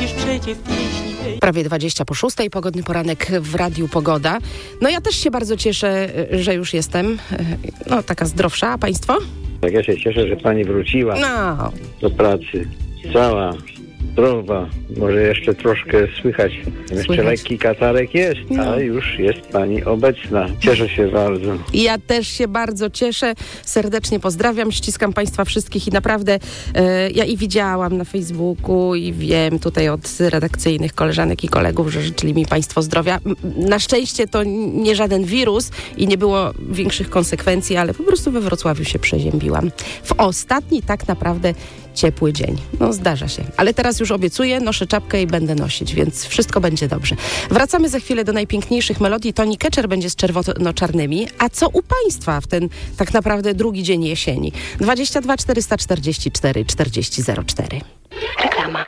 musisz przecie w pieśni. Prawie 20:06, pogodny poranek w Radiu Pogoda. No ja też się bardzo cieszę, że już jestem taka zdrowsza, a państwo? Tak, ja się cieszę, że pani wróciła No. do pracy. Cała, zdrowa. Może jeszcze troszkę słychać. Jeszcze lekki katarek jest, ale już jest pani obecna. Cieszę się bardzo. Ja też się bardzo cieszę. Serdecznie pozdrawiam, ściskam państwa wszystkich i naprawdę ja i widziałam na Facebooku i wiem tutaj od redakcyjnych koleżanek i kolegów, że życzyli mi państwo zdrowia. Na szczęście to nie żaden wirus i nie było większych konsekwencji, ale po prostu we Wrocławiu się przeziębiłam. W ostatni tak naprawdę ciepły dzień. No zdarza się. Ale teraz już obiecuję, noszę czapkę i będę nosić, więc wszystko będzie dobrze. Wracamy za chwilę do najpiękniejszych melodii. Toni Keczer będzie z czerwono-czarnymi. A co u państwa w ten tak naprawdę drugi dzień jesieni? 22 444 4004. Reklama.